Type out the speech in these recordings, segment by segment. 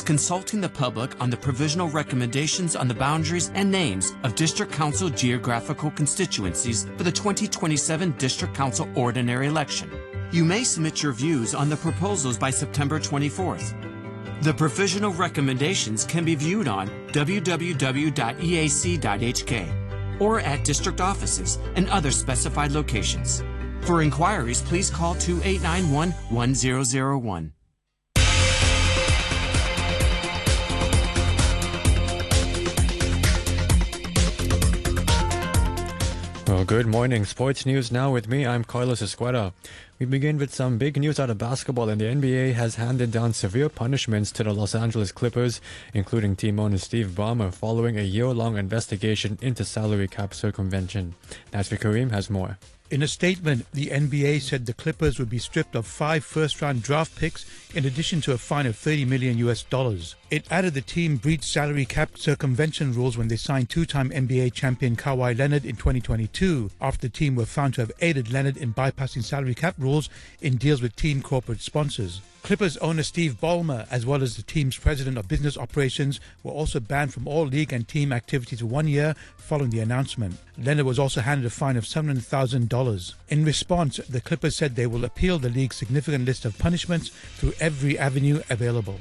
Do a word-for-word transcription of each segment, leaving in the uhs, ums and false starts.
consulting the public on the provisional recommendations on the boundaries and names of District Council geographical constituencies for the twenty twenty-seven District Council ordinary election. You may submit your views on the proposals by September twenty-fourth. The provisional recommendations can be viewed on w w w dot e a c dot h k or at district offices and other specified locations. For inquiries, please call two eight nine one, one zero zero one. Well, good morning. Sports news now with me. I'm Carlos Escuela. We begin with some big news out of basketball, and the N B A has handed down severe punishments to the Los Angeles Clippers, including team owner Steve Ballmer, following a year-long investigation into salary cap circumvention. Nasri Kareem has more. In a statement, the N B A said the Clippers would be stripped of five first-round draft picks in addition to a fine of thirty million U S dollars. It added the team breached salary cap circumvention rules when they signed two-time N B A champion Kawhi Leonard in twenty twenty-two, after the team were found to have aided Leonard in bypassing salary cap rules in deals with team corporate sponsors. Clippers owner Steve Ballmer, as well as the team's president of business operations, were also banned from all league and team activities for one year following the announcement. Leonard was also handed a fine of seven hundred thousand dollars. In response, the Clippers said they will appeal the league's significant list of punishments through every avenue available.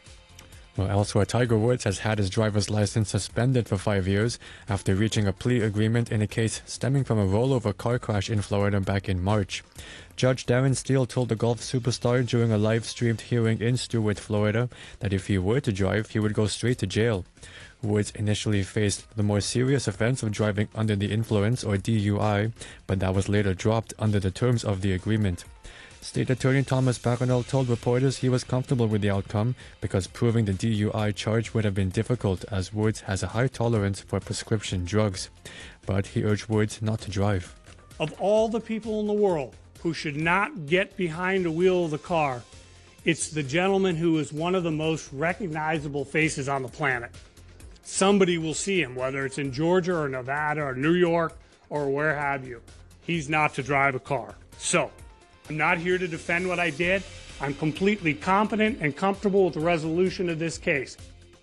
Well, elsewhere, Tiger Woods has had his driver's license suspended for five years after reaching a plea agreement in a case stemming from a rollover car crash in Florida back in March. Judge Darren Steele told the golf superstar during a live-streamed hearing in Stewart, Florida, that if he were to drive, he would go straight to jail. Woods initially faced the more serious offense of driving under the influence, or D U I, but that was later dropped under the terms of the agreement. State Attorney Thomas Bacanal told reporters he was comfortable with the outcome because proving the D U I charge would have been difficult, as Woods has a high tolerance for prescription drugs. But he urged Woods not to drive. Of all the people in the world who should not get behind the wheel of the car, it's the gentleman who is one of the most recognizable faces on the planet. Somebody will see him, whether it's in Georgia or Nevada or New York or where have you. He's not to drive a car. So, I'm not here to defend what I did. I'm completely competent and comfortable with the resolution of this case.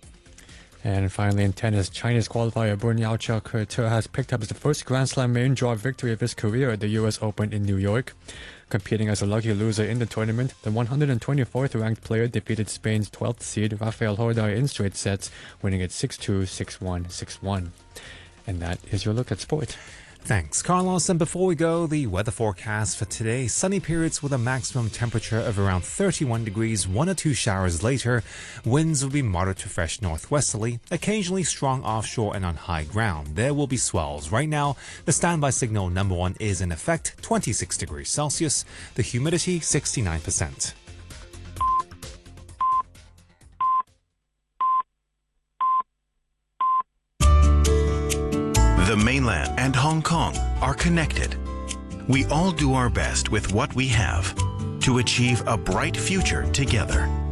And finally in tennis, Chinese qualifier Brun Yao-Chia has picked up the first Grand Slam main draw victory of his career at the U S Open in New York. Competing as a lucky loser in the tournament, the one hundred twenty-fourth ranked player defeated Spain's twelfth seed Rafael Nadal in straight sets, winning it six two, six one, six one. And that is your look at sport. Thanks, Carlos. And before we go, the weather forecast for today: sunny periods with a maximum temperature of around thirty-one degrees, one or two showers later. Winds will be moderate to fresh northwesterly, occasionally strong offshore and on high ground. There will be swells. Right now, the standby signal number one is in effect, twenty-six degrees Celsius. The humidity, sixty-nine percent. The mainland and Hong Kong are connected. We all do our best with what we have to achieve a bright future together.